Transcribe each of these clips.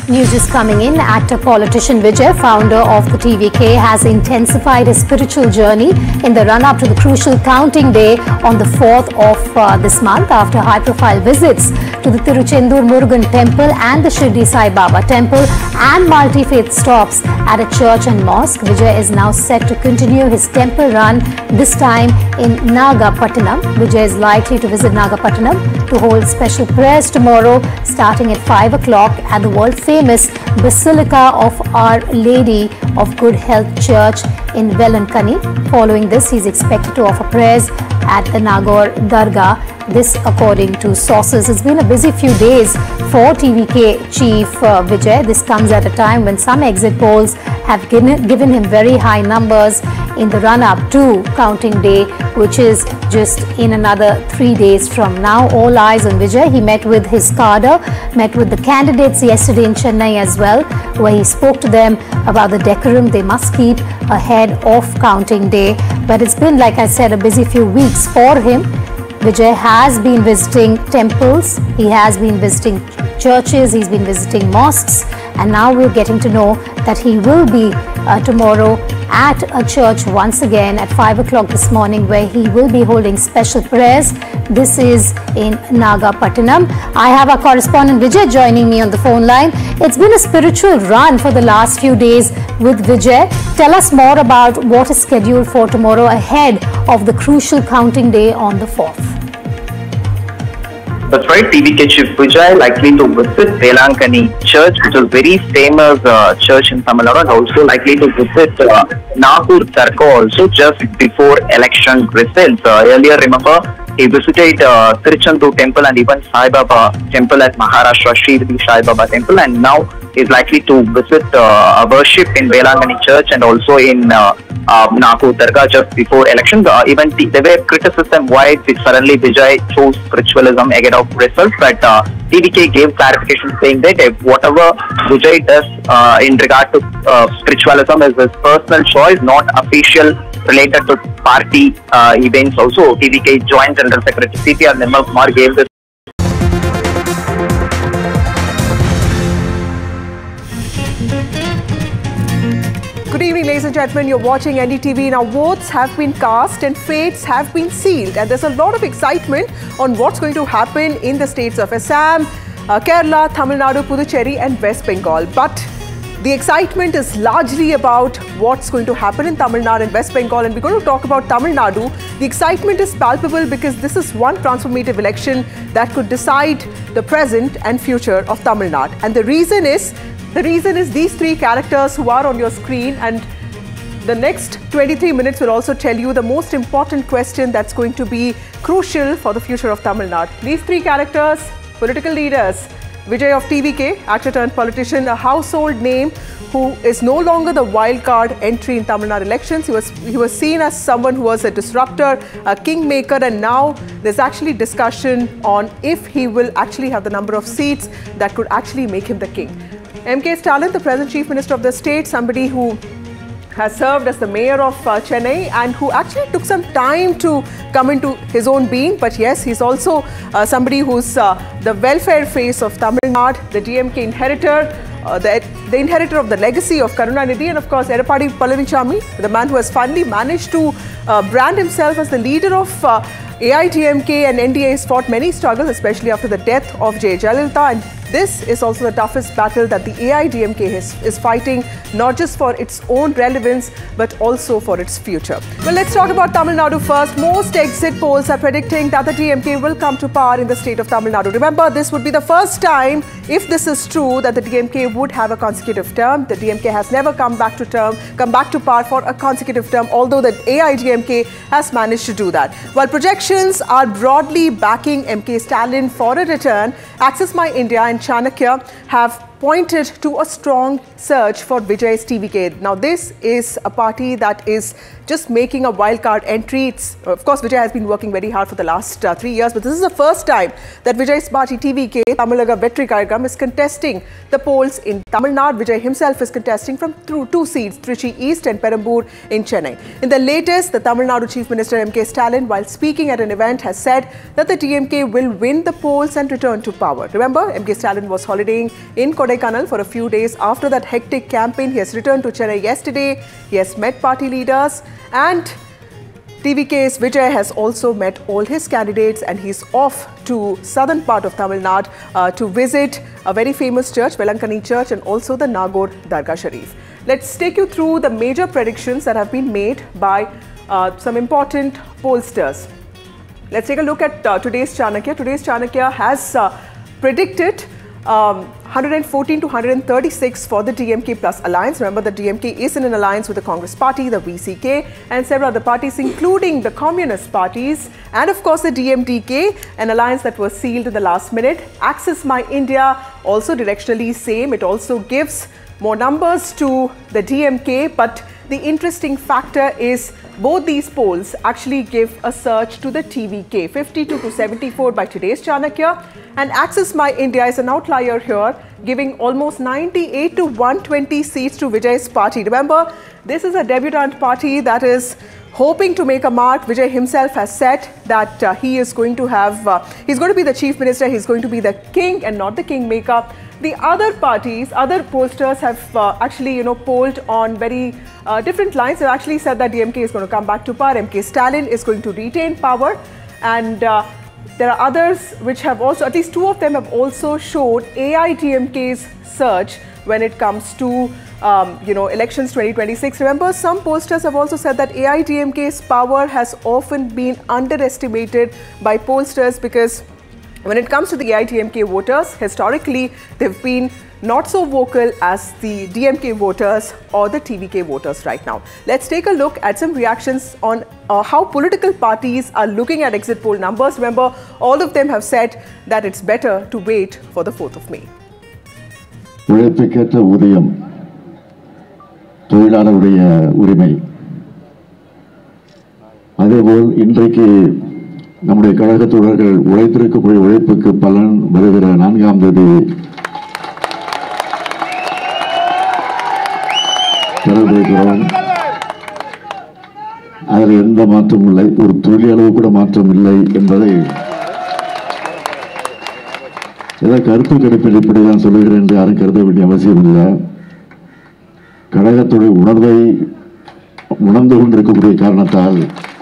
News is coming in. Actor politician Vijay, founder of the TVK, has intensified his spiritual journey in the run-up to the crucial counting day on the 4th of this month. After high-profile visits to the Tiruchendur Murugan temple and the Shirdi Sai Baba temple and multi-faith stops at a church and mosque, Vijay is now set to continue his temple run, this time in Nagapattinam. Vijay is likely to visit Nagapattinam to hold special prayers tomorrow starting at 5 o'clock at the world-famous Basilica of Our Lady of Good Health Church in Velankani. Following this, he is expected to offer prayers at the Nagaur Dargah. This according to sources. It's been a busy few days for TVK chief Vijay. This comes at a time when some exit polls have given him very high numbers in the run-up to counting day, which is just in another 3 days from now. All eyes on Vijay. He met with his cadre, met with the candidates yesterday in Chennai as well, where he spoke to them about the decorum they must keep ahead of counting day. But it's been, like I said, a busy few weeks for him. Vijay has been visiting temples, he has been visiting churches, he's been visiting mosques, and now we're getting to know that he will be tomorrow at a church once again at 5 o'clock this morning, where he will be holding special prayers. This is in Nagapattinam. I have our correspondent Vijay joining me on the phone line. It's been a spiritual run for the last few days with Vijay. Tell us more about what is scheduled for tomorrow ahead of the crucial counting day on the 4th. That's right, TVK Chief Vijay likely to visit Velankani Church, which is very famous church in Tamil Nadu, and also likely to visit Nagaur Dargah also just before election results. Earlier, remember, he visited Tiruchendur temple and even Sai Baba temple at Maharashtra, Shirdi Sai Baba temple, and now is likely to visit worship in Velankani Church and also in Nagaur Dargah just before elections. Even there were criticism why suddenly Vijay chose spiritualism ahead of results, but TVK gave clarification saying that whatever Vijay does in regard to spiritualism is his personal choice, not official related to party events. Also, TVK Joint General Secretary CPR Nirmal Kumar gave this. Good evening, ladies and gentlemen. You're watching NDTV. Now, votes have been cast and fates have been sealed. And there's a lot of excitement on what's going to happen in the states of Assam, Kerala, Tamil Nadu, Puducherry and West Bengal. But the excitement is largely about what's going to happen in Tamil Nadu and West Bengal. And we're going to talk about Tamil Nadu. The excitement is palpable because this is one transformative election that could decide the present and future of Tamil Nadu. And the reason is these three characters who are on your screen, and the next 23 minutes will also tell you the most important question that's going to be crucial for the future of Tamil Nadu. These three characters, political leaders. Vijay of TVK, actor turned politician, a household name who is no longer the wildcard entry in Tamil Nadu elections. He was seen as someone who was a disruptor, a kingmaker, and now there's actually discussion on if he will actually have the number of seats that could actually make him the king. M.K. Stalin, the present Chief Minister of the state, somebody who has served as the mayor of Chennai and who actually took some time to come into his own being. But yes, he's also somebody who's the welfare face of Tamil Nadu, the DMK inheritor, the inheritor of the legacy of Karunanidhi, and of course Edappadi Palanichami, the man who has finally managed to brand himself as the leader of AIDMK, and NDA has fought many struggles, especially after the death of J. Jayalalitha. And this is also the toughest battle that the AIDMK is fighting, not just for its own relevance, but also for its future. Well, let's talk about Tamil Nadu first. Most exit polls are predicting that the DMK will come to power in the state of Tamil Nadu. Remember, this would be the first time, if this is true, that the DMK would have a consecutive term. The DMK has never come back to power for a consecutive term, although the AIDMK has managed to do that. While projections are broadly backing MK Stalin for a return, Access My India and Chanakya have pointed to a strong surge for Vijay's TVK. Now, this is a party that is just making a wildcard entry. Of course, Vijay has been working very hard for the last 3 years, but this is the first time that Vijay's party TVK, Tamilaga Vetri Kazhagam, is contesting the polls in Tamil Nadu. Vijay himself is contesting from two seats, Trichy East and Perambur in Chennai. In the latest, the Tamil Nadu Chief Minister M.K. Stalin, while speaking at an event, has said that the TMK will win the polls and return to power. Remember, M.K. Stalin was holidaying in Kodaikanal Kodaikanal for a few days after that hectic campaign. He has returned to Chennai yesterday. He has met party leaders, and TVK's Vijay has also met all his candidates, and he's off to southern part of Tamil Nadu to visit a very famous church, Velankani Church, and also the Nagaur Dargah Sharif. Let's take you through the major predictions that have been made by some important pollsters. Let's take a look at today's Chanakya. Today's Chanakya has predicted 114 to 136 for the DMK Plus alliance. Remember, the DMK is in an alliance with the Congress Party, the VCK, and several other parties, including the communist parties, and of course the DMDK, an alliance that was sealed in the last minute. Access My India, also directionally same. It also gives more numbers to the DMK, but the interesting factor is both these polls actually give a surge to the TVK, 52 to 74 by today's Chanakya, and Access My India is an outlier here, giving almost 98 to 120 seats to Vijay's party. Remember, this is a debutant party that is hoping to make a mark. Vijay himself has said that he is going to he's going to be the chief minister, he's going to be the king and not the kingmaker. The other parties, other pollsters have actually, polled on very different lines. They've actually said that DMK is going to come back to power, MK Stalin is going to retain power, and there are others which have also, at least two of them have also showed AIDMK's surge when it comes to, elections 2026. Remember, some pollsters have also said that AIDMK's power has often been underestimated by pollsters, because when it comes to the AIDMK voters, historically, they've been not so vocal as the DMK voters or the TVK voters right now. Let's take a look at some reactions on how political parties are looking at exit poll numbers. Remember, all of them have said that it's better to wait for the 4th of May. உழைப்புக்கேற்ற ஊதியம் தொழிலாளருடைய உரிமை. அதேபோல் இன்றைக்கு நம்முடைய கழக தோழர்கள் உழைத்திருக்கக்கூடிய உழைப்புக்கு பலன் வருகிற 4ஆம் தேதி பெறவிருக்கிறோம். அதில் எந்த மாற்றமும் இல்லை, ஒரு துளி அளவு கூட மாற்றம் இல்லை என்பதை ஏதோ கருத்து கணிப்பில் இப்படிதான் சொல்லுகிறேன் என்று யாரும் கருத வேண்டிய அவசியம் இல்லை. கழகத்துடைய உணர்வை உணர்ந்து கொண்டிருக்கக்கூடிய காரணத்தால்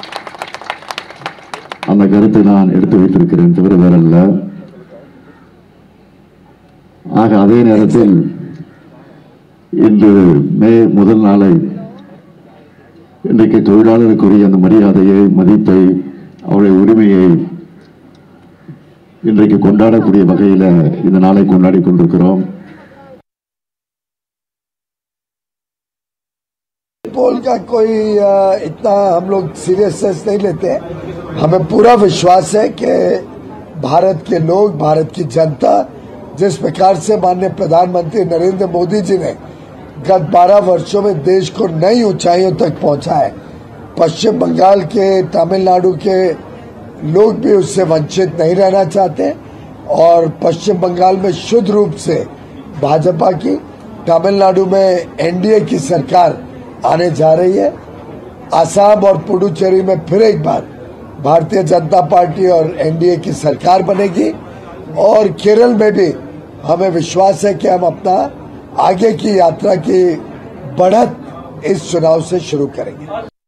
அந்த கருத்தை நான் எடுத்து வைத்திருக்கிறேன், தவிர வேறல்ல. ஆக அதே நேரத்தில் இன்று மே முதல் நாளை இன்றைக்கு தொழிலாளருக்குரிய அந்த மரியாதையை, மதிப்பை, அவருடைய உரிமையை இன்றைக்கு கொண்டாடக்கூடிய வகையில் இந்த நாளை கொண்டாடி கொண்டிருக்கிறோம். पोल का कोई इतना हम लोग सीरियसनेस नहीं लेते. हमें पूरा विश्वास है कि भारत के लोग, भारत की जनता जिस प्रकार से माननीय प्रधानमंत्री नरेंद्र मोदी जी ने गत 12 वर्षों में देश को नई ऊंचाइयों तक पहुंचा है, पश्चिम बंगाल के, तमिलनाडु के लोग भी उससे वंचित नहीं रहना चाहते, और पश्चिम बंगाल में शुद्ध रूप से भाजपा की, तमिलनाडु में एनडीए की सरकार आने जा रही है. आसाम और पुडुचेरी में फिर एक बार भारतीय जनता पार्टी और एनडीए की सरकार बनेगी, और केरल में भी हमें विश्वास है कि हम अपना आगे की यात्रा की बढ़त इस चुनाव से शुरू करेंगे.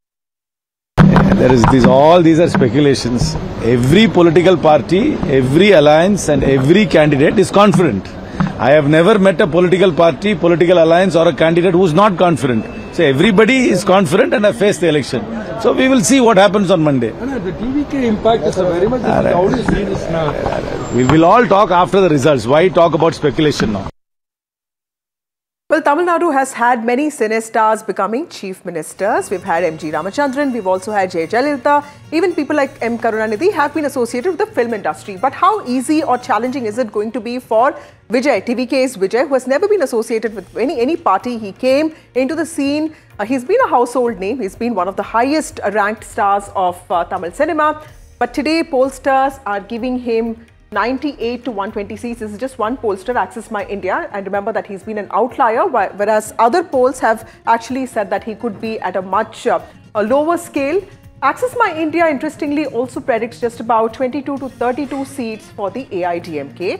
All these are speculations. Every political party, every alliance and every candidate is confident. I have never met a political party, political alliance or a candidate who is not confident. So everybody is confident and have faced the election. So we will see what happens on Monday. The TVK impact is very much. How do you see this now? We will all talk after the results. Why talk about speculation now? Well, Tamil Nadu has had many cine stars becoming chief ministers. We've had M.G. Ramachandran, we've also had J. Jayalalitha. Even people like M. Karunanidhi have been associated with the film industry. But how easy or challenging is it going to be for Vijay, TVK's Vijay, who has never been associated with any party? He came into the scene. He's been a household name. He's been one of the highest ranked stars of Tamil cinema. But today, pollsters are giving him 98 to 120 seats. This is just one pollster, Access My India, and remember that he's been an outlier, whereas other polls have actually said that he could be at a much lower scale. Access My India, interestingly, also predicts just about 22 to 32 seats for the AIDMK,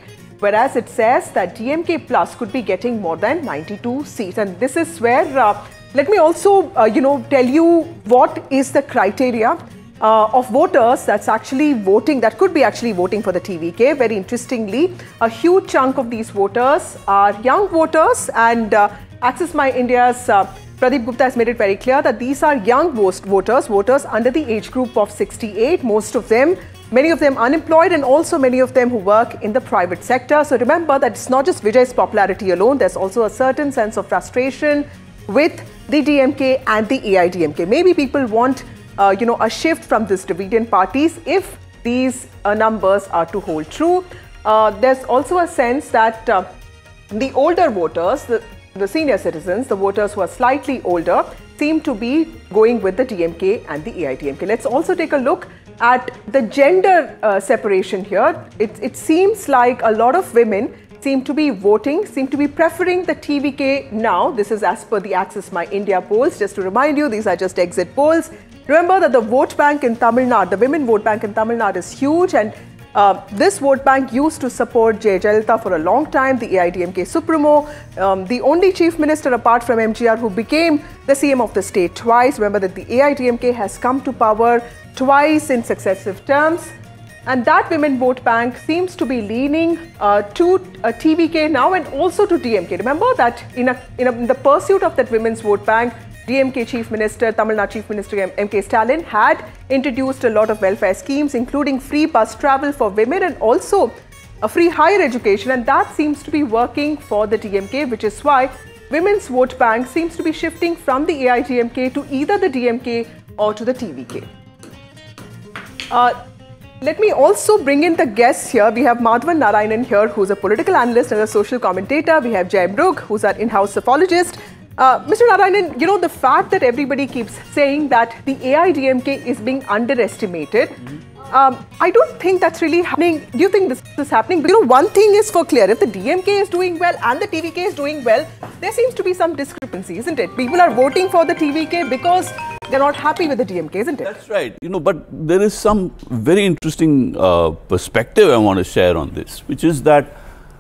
whereas it says that DMK Plus could be getting more than 92 seats. And this is where, let me also, tell you what is the criteria of voters that's actually voting, that could be actually voting for the TVK. Very interestingly, a huge chunk of these voters are young voters, and Access My India's Pradeep Gupta has made it very clear that these are young voters under the age group of 68, many of them unemployed, and also many of them who work in the private sector. So remember that it's not just Vijay's popularity alone, there's also a certain sense of frustration with the DMK and the AIDMK. Maybe people want a shift from these dividend parties if these numbers are to hold true. There's also a sense that the older voters, the senior citizens, the voters who are slightly older, seem to be going with the DMK and the AIDMK. Let's also take a look at the gender separation here. It seems like a lot of women seem to be preferring the TVK now. This is as per the Access My India polls. Just to remind you, these are just exit polls. Remember that the vote bank in Tamil Nadu, the women vote bank in Tamil Nadu is huge, and this vote bank used to support Jayalalitha for a long time, the AIDMK Supremo, the only chief minister apart from MGR who became the CM of the state twice. Remember that the AIDMK has come to power twice in successive terms, and that women vote bank seems to be leaning to TVK now and also to DMK. Remember that in the pursuit of that women's vote bank, DMK Chief Minister, Tamil Nadu Chief Minister M.K. Stalin had introduced a lot of welfare schemes, including free bus travel for women and also a free higher education, and that seems to be working for the DMK, which is why women's vote bank seems to be shifting from the AIDMK to either the DMK or to the TVK. Let me also bring in the guests here. We have Madhavan Narayanan here, who's a political analyst and a social commentator. We have Jai Mrug, who's our in-house psephologist. Mr. Narayanan, the fact that everybody keeps saying that the AIDMK is being underestimated, I don't think that's really happening. Do you think this is happening? Because, one thing is for clear, if the DMK is doing well and the TVK is doing well, there seems to be some discrepancy, isn't it? People are voting for the TVK because they're not happy with the DMK, isn't it? That's right. But there is some very interesting perspective I want to share on this, which is that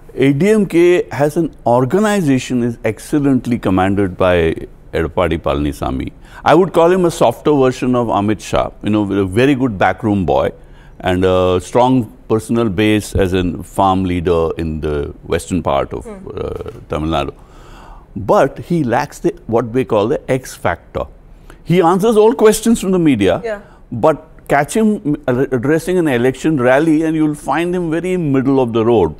ADMK has an organization is excellently commanded by Edappadi Palanisamy. I would call him a softer version of Amit Shah, with a very good backroom boy and a strong personal base as a farm leader in the western part of Tamil Nadu. But he lacks what we call the X factor. He answers all questions from the media, but catch him addressing an election rally and you'll find him very middle of the road.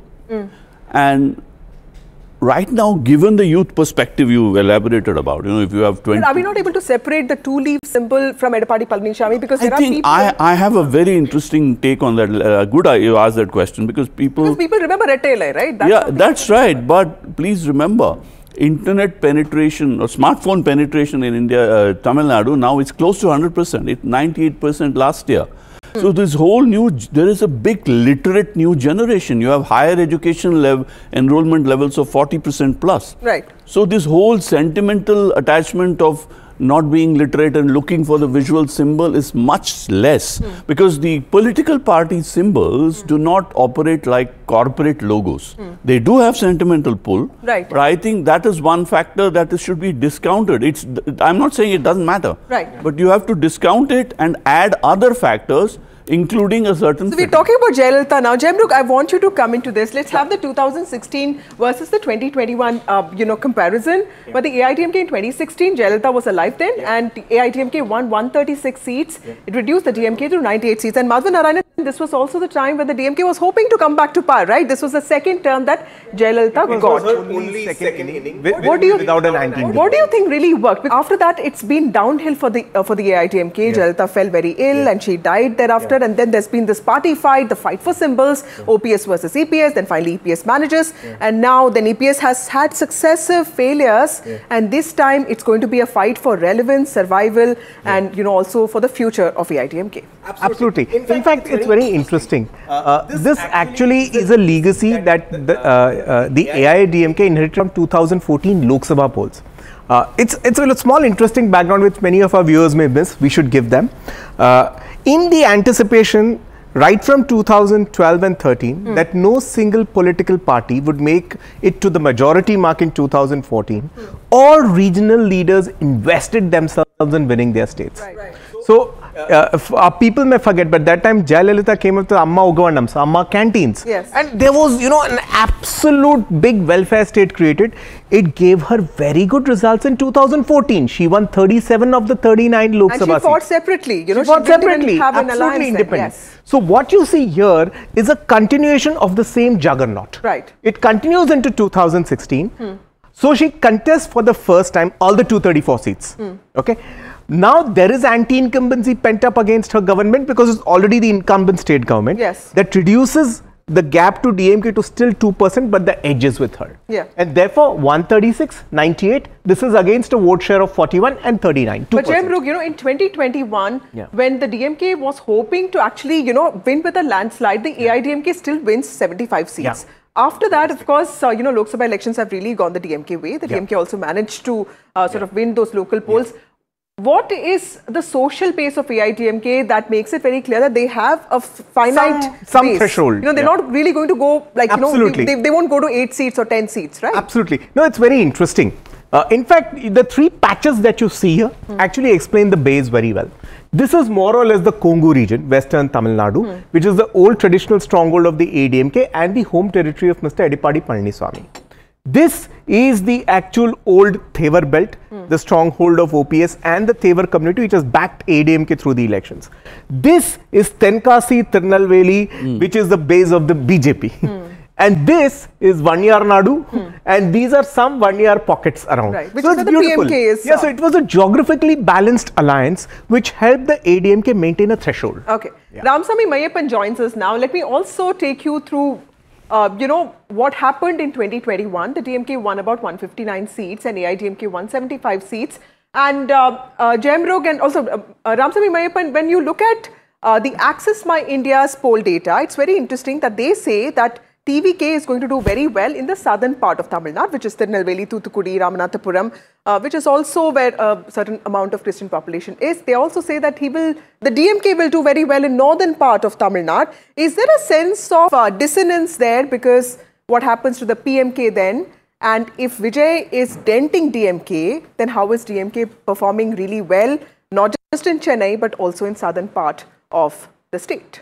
And right now, given the youth perspective you elaborated about, if you have 20... But are we not able to separate the two-leaf symbol from Edappadi Palanisamy? Because there I think I have a very interesting take on that. Good you asked that question because people... Because people remember Rettele, right? That's right. But please remember, internet penetration or smartphone penetration in India, Tamil Nadu, now it's close to 100%. It's 98% last year. So this whole there is a big literate new generation. You have higher education enrollment levels of 40% plus. Right. So this whole sentimental attachment of not being literate and looking for the visual symbol is much less because the political party symbols do not operate like corporate logos. They do have sentimental pull. Right. But I think that is one factor that should be discounted. I'm not saying it doesn't matter. Right. But you have to discount it and add other factors, including a certain... So we're talking about Jayalalitha now. Jai Mrug, I want you to come into this. Let's have the 2016 versus the 2021, comparison. But the AIDMK in 2016, Jayalalitha was alive then, and the AIDMK won 136 seats. It reduced the DMK to 98 seats. And Madhavan Narayanan, this was also the time when the DMK was hoping to come back to power, right? This was the second term that Jayalalitha got. Only second inning without an anti. What do you think really worked? After that, it's been downhill for the AIDMK. Jayalalitha fell very ill and she died thereafter. And then there's been this party fight, the fight for symbols, OPS versus EPS, then finally EPS manages. And now then EPS has had successive failures. And this time it's going to be a fight for relevance, survival, and also for the future of AIDMK. Absolutely. In fact, it's very interesting. This actually is a legacy that the AIDMK inherited from 2014 Lok Sabha polls. It's a small interesting background which many of our viewers may miss. We should give them. In the anticipation right from 2012 and 13 that no single political party would make it to the majority mark in 2014. All regional leaders invested themselves in winning their states. So people may forget, but that time Jayalalitha came up with Amma Ugavannams, Amma canteens. Yes. And there was, you know, an absolute big welfare state created. It gave her very good results in 2014. She won 37 of the 39 Lok Sabha seats. And she fought separately. You know, she fought separately, have an absolutely independent. Yes. So what you see here is a continuation of the same juggernaut. Right. It continues into 2016. So she contests for the first time all the 234 seats. Okay. Now there is anti-incumbency pent up against her government because it's already the incumbent state government. Yes. That reduces the gap to DMK to still 2%, but the edge is with her. Yeah. And therefore 136, 98, this is against a vote share of 41 and 39. 2%. But Jai Mrug, you know, in 2021, when the DMK was hoping to actually, you know, win with a landslide, the AIDMK still wins 75 seats. Yeah. After that, of course, you know, Lok Sabha elections have really gone the DMK way. The DMK also managed to sort of win those local polls. What is the social base of AIDMK that makes it very clear that they have a finite some base? threshold? You know, they're not really going to go like, Absolutely. you know, they won't go to 8 seats or 10 seats, right? Absolutely. No, it's very interesting. In fact, the three patches that you see here actually explain the base very well. This is more or less the Kongu region, Western Tamil Nadu, which is the old traditional stronghold of the AIDMK and the home territory of Mr. Edipadi Palaniswamy. This is the actual old Thevar belt, the stronghold of OPS and the Thevar community which has backed AIDMK through the elections. This is Tenkasi Tirunelveli, which is the base of the BJP. And this is Vanyar Nadu, and these are some Vanyar pockets around. Right, which so is it's the beautiful. PMK is. Yeah, so it was a geographically balanced alliance which helped the AIDMK maintain a threshold. Okay. Ramasamy Mayappan joins us now. Let me also take you through you know, what happened in 2021. The DMK won about 159 seats and AIDMK 175 seats. And Jai Mrug and also Ramasamy Mayappan, when you look at the Access My India's poll data, it's very interesting that they say that TVK is going to do very well in the southern part of Tamil Nadu, which is Tirunelveli, Thoothukudi, Ramanathapuram, which is also where a certain amount of Christian population is. They also say that the DMK will do very well in northern part of Tamil Nadu. Is there a sense of dissonance there? Because what happens to the PMK then? And if Vijay is denting DMK, then how is DMK performing really well, not just in Chennai, but also in southern part of the state?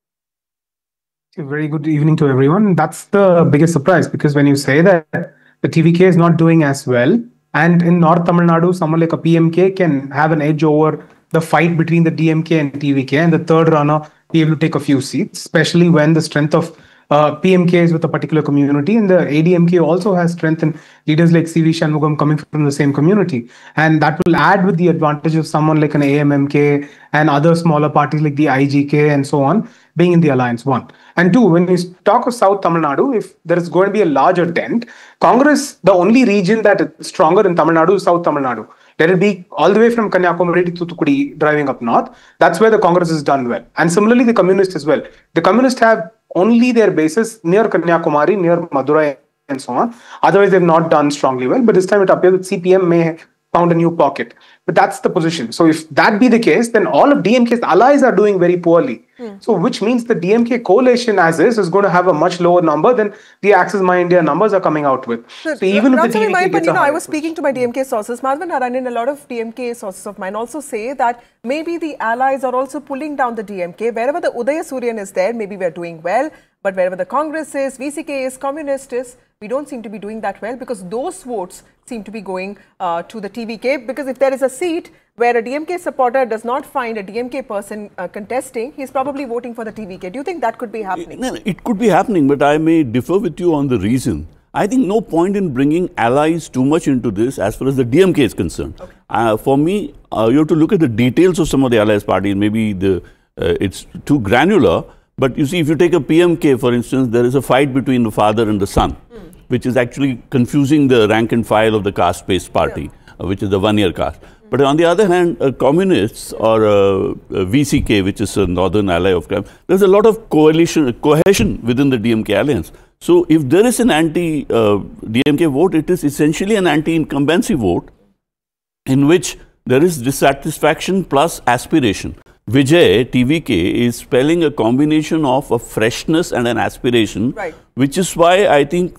A very good evening to everyone. That's the biggest surprise, because when you say that the TVK is not doing as well, and in North Tamil Nadu, someone like a PMK can have an edge over the fight between the DMK and TVK, and the third runner be able to take a few seats, especially when the strength of PMK is with a particular community, and the ADMK also has strength in leaders like CV Shanmugam coming from the same community, and that will add with the advantage of someone like an AMMK and other smaller parties like the IGK and so on being in the alliance. One and two, when we talk of South Tamil Nadu, if there is going to be a larger dent, Congress, the only region that is stronger in Tamil Nadu is South Tamil Nadu. Let it be all the way from Kanyakumari to Thoothukudi driving up north. That's where the Congress has done well. And similarly, the Communists as well. The Communists have only their bases near Kanyakumari, near Madurai and so on. Otherwise, they've not done strongly well. But this time it appears that CPM may have found a new pocket. But that's the position. So if that be the case, then all of DMK's allies are doing very poorly. So which means the DMK coalition as is going to have a much lower number than the Access My India numbers are coming out with. So even if the DMK gets I was speaking to my DMK sources, Madhavan Narayanan, a lot of DMK sources of mine also say that maybe the allies are also pulling down the DMK. Wherever the Udaya Suryan is there, maybe we're doing well. But wherever the Congress is, VCK is, Communist is, we don't seem to be doing that well, because those votes seem to be going to the TVK. Because if there is a seat where a DMK supporter does not find a DMK person contesting, he's probably voting for the TVK. Do you think that could be happening? No, it could be happening, but I may differ with you on the reason. I think no point in bringing allies too much into this as far as the DMK is concerned. Okay. For me, you have to look at the details of some of the allies parties. Maybe it's too granular. But you see, if you take a PMK, for instance, there is a fight between the father and the son, which is actually confusing the rank and file of the caste-based party, which is the one-year caste. But on the other hand, communists or VCK, which is a northern ally of crime, there's a lot of cohesion within the DMK alliance. So if there is an anti-DMK vote, it is essentially an anti-incumbency vote in which there is dissatisfaction plus aspiration. Vijay, TVK, is spelling a combination of a freshness and an aspiration, right, which is why I think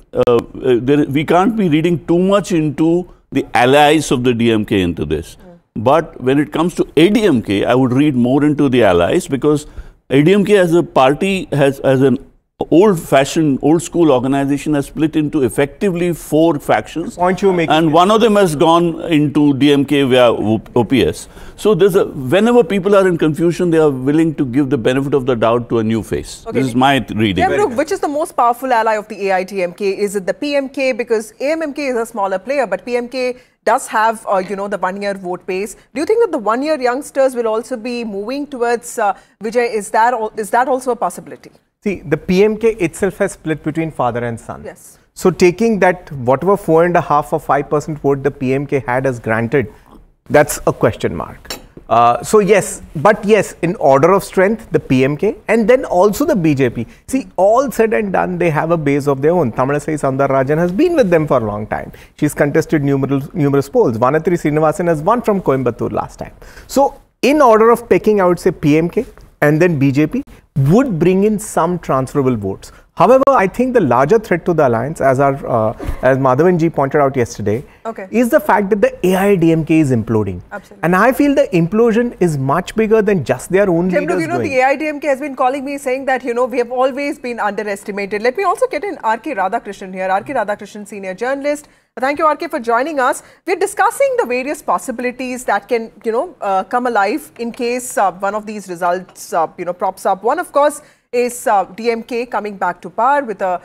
we can't be reading too much into the allies of the DMK into this. But when it comes to ADMK, I would read more into the allies, because ADMK as a party as an old-fashioned, old-school organization has split into effectively 4 factions, and one of them has gone into DMK via OPS. So there's whenever people are in confusion, they are willing to give the benefit of the doubt to a new face. Okay. This is my reading. Yamruk, which is the most powerful ally of the AIDMK? Is it the PMK? Because AMMK is a smaller player, but PMK does have, the one-year vote base. Do you think that the one-year youngsters will also be moving towards Vijay? Is that also a possibility? See, the PMK itself has split between father and son. Yes. So taking that, whatever 4.5 or 5% vote the PMK had as granted, that's a question mark. So yes, but yes, in order of strength, the PMK and then also the BJP. See, all said and done, they have a base of their own. Tamilisai Soundararajan has been with them for a long time. She's contested numerous polls. Vanatri Srinivasan has won from Coimbatore last time. So in order of picking, I would say PMK and then BJP would bring in some transferable votes. However, I think the larger threat to the alliance, as Madhavan ji pointed out yesterday, is the fact that the AIDMK is imploding. Absolutely. And I feel the implosion is much bigger than just their own leaders. The AIDMK has been calling me, saying that, we have always been underestimated. Let me also get in R.K. Radhakrishnan here. R.K. Radhakrishnan, senior journalist. Thank you, R.K., for joining us. We're discussing the various possibilities that can, come alive in case one of these results, props up. One, of course, is DMK coming back to power with a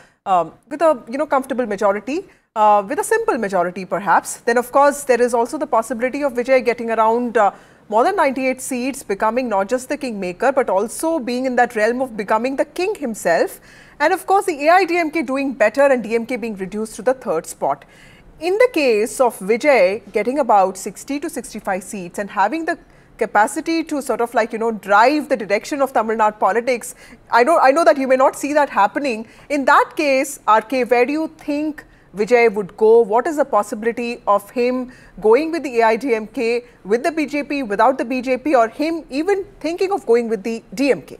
comfortable majority, with a simple majority perhaps. Then of course there is also the possibility of Vijay getting around more than 98 seats, becoming not just the kingmaker but also being in that realm of becoming the king himself. And of course the AIDMK doing better and DMK being reduced to the 3rd spot. In the case of Vijay getting about 60 to 65 seats and having the capacity to sort of drive the direction of Tamil Nadu politics, I know that you may not see that happening. In that case, RK, where do you think Vijay would go? What is the possibility of him going with the AIDMK, with the BJP, without the BJP, or him even thinking of going with the DMK?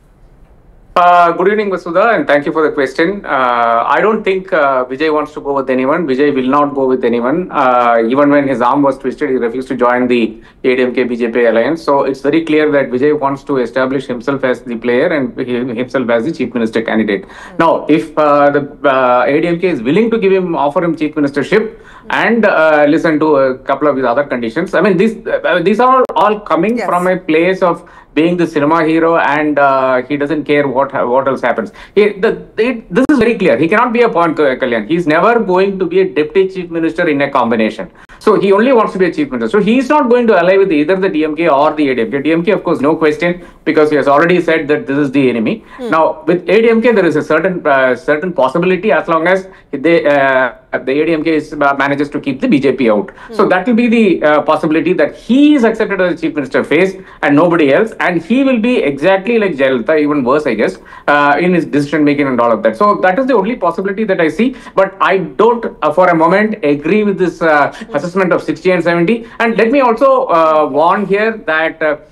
Good evening, Vasudha, and thank you for the question. I don't think Vijay wants to go with anyone. Vijay will not go with anyone. Even when his arm was twisted, he refused to join the ADMK-BJP alliance. So it's very clear that Vijay wants to establish himself as the player and himself as the chief minister candidate. Now, if the ADMK is willing to offer him chief ministership and listen to a couple of his other conditions, I mean, these are all coming from a place of being the cinema hero, and he doesn't care what else happens. This is very clear. He cannot be a Pawan Kalyan. He's never going to be a deputy chief minister in a combination. So he only wants to be a chief minister. So he's not going to ally with either the DMK or the ADMK. DMK, of course, no question, because he has already said that this is the enemy. Now, with ADMK, there is a certain possibility as long as the ADMK manages to keep the BJP out. So that will be the possibility that he is accepted as the chief minister face and nobody else, and he will be exactly like Jayalalitha, even worse, I guess, in his decision making and all of that. So that is the only possibility that I see. But I don't, for a moment, agree with this assessment of 60 and 70. And let me also warn here that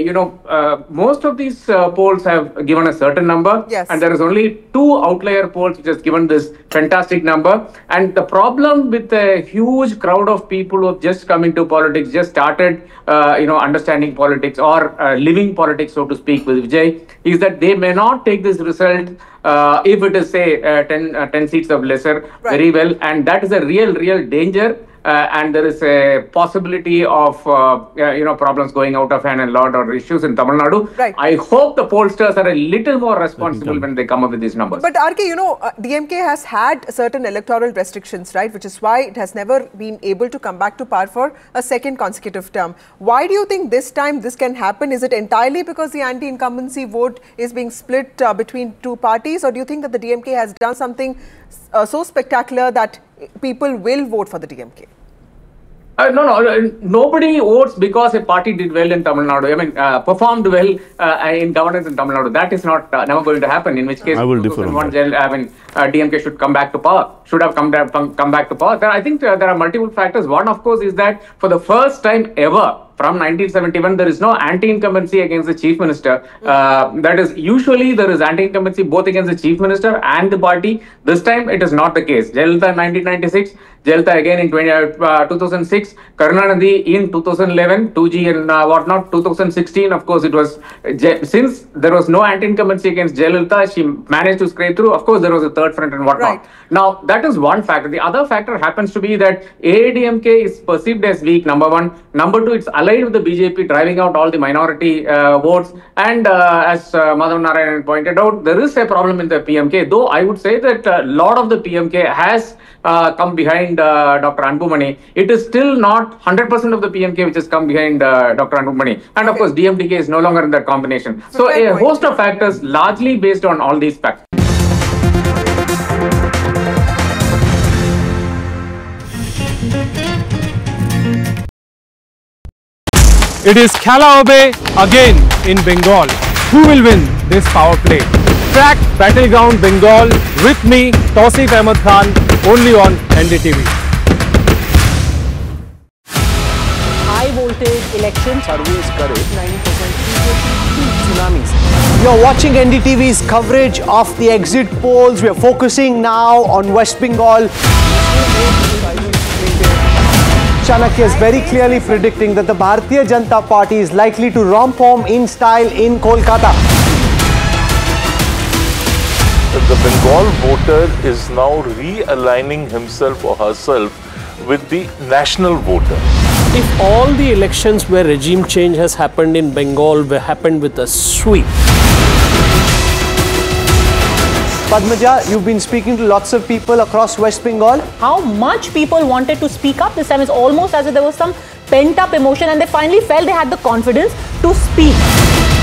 most of these polls have given a certain number, and there is only 2 outlier polls which has given this fantastic number. And the problem with a huge crowd of people who have just come into politics, just started, understanding politics or living politics, so to speak, with Vijay, is that they may not take this result if it is, say, 10 seats of lesser very well, and that is a real danger. And there is a possibility of problems going out of hand and lot or issues in Tamil Nadu. I hope the pollsters are a little more responsible when they come up with these numbers. But RK, DMK has had certain electoral restrictions, right? Which is why it has never been able to come back to power for a second consecutive term. Why do you think this time this can happen? Is it entirely because the anti-incumbency vote is being split between 2 parties, or do you think that the DMK has done something so spectacular that people will vote for the DMK? No. Nobody votes because a party did well in Tamil Nadu. I mean, performed well in governance in Tamil Nadu. That is not never going to happen. In which case, I will differ on that. DMK should come back to power, should have come back to power. I think there are multiple factors. One, of course, is that for the first time ever, from 1971, there is no anti-incumbency against the chief minister. That is, usually there is anti-incumbency both against the chief minister and the party. This time, it is not the case. Jayalalitha in 1996, Jayalalitha again in 2006, Karunanidhi in 2011, 2G and whatnot, 2016. Of course, it was, since there was no anti-incumbency against Jayalalitha, she managed to scrape through. Of course, there was a third front and whatnot. Right. Now, that is one factor. The other factor happens to be that AIADMK is perceived as weak, number one. Number two, it's allied with the BJP, driving out all the minority votes. And as Madhav Narayan pointed out, there is a problem in the PMK, though I would say that a lot of the PMK has come behind Dr. Anbumani. It is still not 100% of the PMK which has come behind Dr. Anbumani. And of course, DMDK is no longer in that combination. So a host of factors largely based on all these factors. It is Khelaobe again in Bengal. Who will win this power play? Track Battleground Bengal with me, Tausif Ahmed Khan, only on NDTV. High voltage election surveys courage 90% tsunamis. You're watching NDTV's coverage of the exit polls. We are focusing now on West Bengal. Chanakya is very clearly predicting that the Bharatiya Janata Party is likely to romp home in style in Kolkata. The Bengal voter is now realigning himself or herself with the national voter. If all the elections where regime change has happened in Bengal were happened with a sweep. Padmaja, you've been speaking to lots of people across West Bengal. How much people wanted to speak up this time is almost as if there was some pent-up emotion and they finally felt they had the confidence to speak.